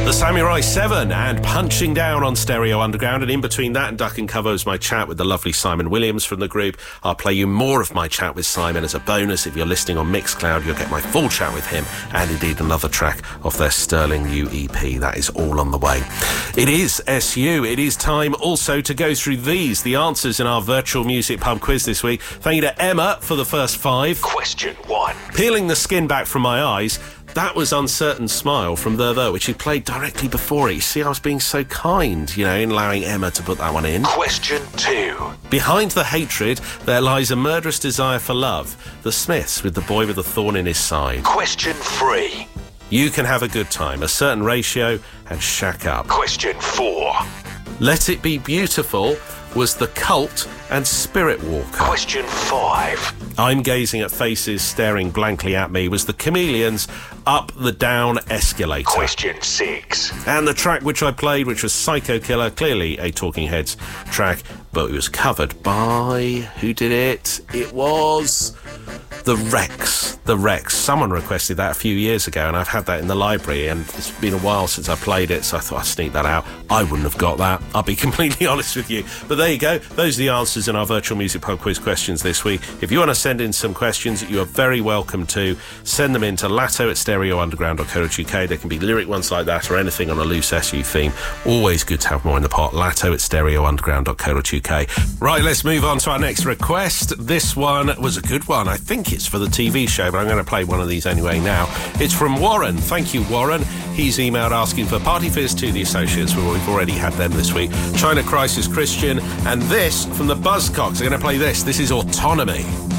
The Samurai 7 and Punching Down on Stereo Underground, and in between that and Duck and Cover was my chat with the lovely Simon Williams from the group. I'll play you more of my chat with Simon as a bonus. If you're listening on Mixcloud, you'll get my full chat with him and indeed another track off their Sterling New EP. That is all on the way. It is SU. It is time also to go through the answers in our virtual music pub quiz this week. Thank you to Emma for the first 5. Question 1. Peeling the skin back from my eyes. That was Uncertain Smile from The, which he played directly before it. You see, I was being so kind, in allowing Emma to put that one in. Question 2. Behind the hatred, there lies a murderous desire for love. The Smiths with The Boy with a Thorn in His Side. Question 3. You Can Have a Good Time, A Certain Ratio, and Shack Up. Question 4. Let It Be Beautiful was The Cult and Spirit Walker. Question 5. I'm Gazing at Faces Staring Blankly at Me was The Chameleons' Up the Down Escalator. Question 6. And the track which I played, which was Psycho Killer, clearly a Talking Heads track, but it was covered by... who did it? It was... The Rex. Someone requested that a few years ago, and I've had that in the library, and it's been a while since I played it, so I thought I'd sneak that out. I wouldn't have got that, I'll be completely honest with you. But there you go. Those are the answers in our virtual music pub quiz questions this week. If you want to send in some questions, you are very welcome to send them in to latto@stereounderground.co.uk. There can be lyric ones like that or anything on a loose SU theme. Always good to have more in the pot. latto@stereounderground.co.uk. Right, let's move on to our next request. This one was a good one. I think it's for the TV show, but I'm going to play one of these anyway now. It's from Warren. Thank you, Warren. He's emailed asking for Party Fizz to the Associates. We've already had them this week. China Crisis Christian, and this from the Buzzcocks. I'm going to play this. This is Autonomy.